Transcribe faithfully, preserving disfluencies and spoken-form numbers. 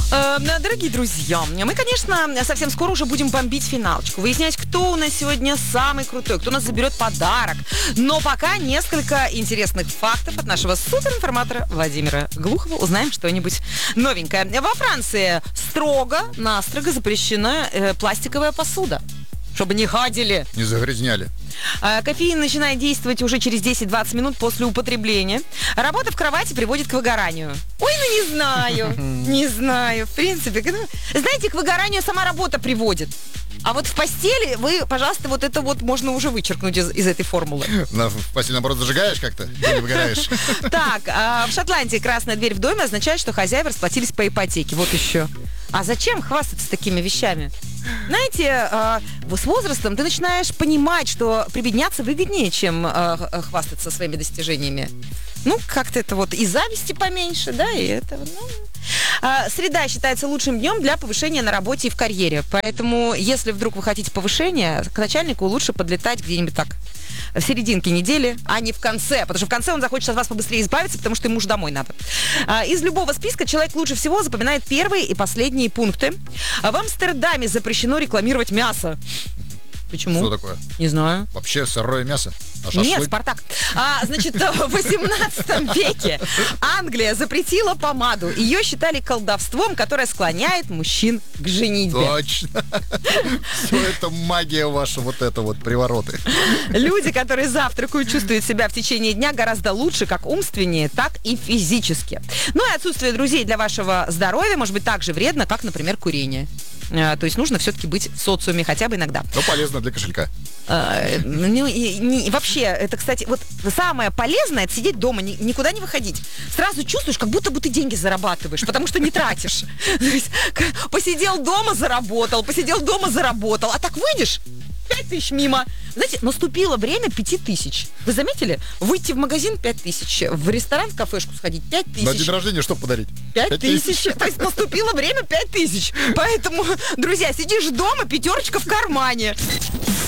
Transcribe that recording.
Э, Дорогие друзья, мы, конечно, совсем скоро уже будем бомбить финалочку, выяснять, кто у нас сегодня самый крутой, кто у нас заберет подарок. Но пока несколько интересных фактов от нашего суперинформатора Владимира Глухова. Узнаем что-нибудь новенькое. Во Франции строго-настрого запрещена э, пластиковая посуда, чтобы не ходили. Не загрязняли. Кофеин начинает действовать уже через десять-двадцать минут после употребления. Работа в кровати приводит к выгоранию. Ой, ну не знаю, не знаю. В принципе, ну, знаете, к выгоранию сама работа приводит. А вот в постели вы, пожалуйста, вот это вот можно уже вычеркнуть из, из этой формулы. На, в постель, наоборот, зажигаешь как-то? Или выгораешь? Так, а в Шотландии красная дверь в доме означает, что хозяева расплатились по ипотеке. Вот еще. А зачем хвастаться такими вещами? Знаете, с возрастом ты начинаешь понимать, что прибедняться выгоднее, чем хвастаться своими достижениями. Ну, как-то это вот и зависти поменьше, да, и это, ну... Среда считается лучшим днем для повышения на работе и в карьере. Поэтому, если вдруг вы хотите повышения, к начальнику лучше подлетать где-нибудь так в серединке недели, а не в конце. Потому что в конце он захочет от вас побыстрее избавиться, потому что ему уже домой надо. Из любого списка человек лучше всего запоминает первые и последние пункты. В Амстердаме запрещено рекламировать мясо. Почему? Что такое? Не знаю. Вообще сырое мясо? А Нет, Спартак. А, значит, в восемнадцатом веке Англия запретила помаду. Ее считали колдовством, которое склоняет мужчин к женитьбе. Точно. Все это магия ваша, вот это вот, привороты. Люди, которые завтракают, чувствуют себя в течение дня гораздо лучше, как умственнее, так и физически. Ну и отсутствие друзей для вашего здоровья может быть так же вредно, как, например, курение. А, то есть нужно все-таки быть в социуме хотя бы иногда. Но полезно для кошелька. А, ну, и, не, вообще, это, кстати, вот самое полезное — это сидеть дома, ни, никуда не выходить. Сразу чувствуешь, как будто бы ты деньги зарабатываешь, потому что не тратишь. То есть, посидел дома, заработал, посидел дома, заработал, а так выйдешь — пять тысяч мимо. Знаете, наступило время пяти тысяч. Вы заметили? Выйти в магазин — пять тысяч, в ресторан, в кафешку сходить — пять тысяч. На день рождения что подарить? пять тысяч. То есть наступило время пять тысяч. Поэтому, друзья, сидишь дома, пятерочка в кармане.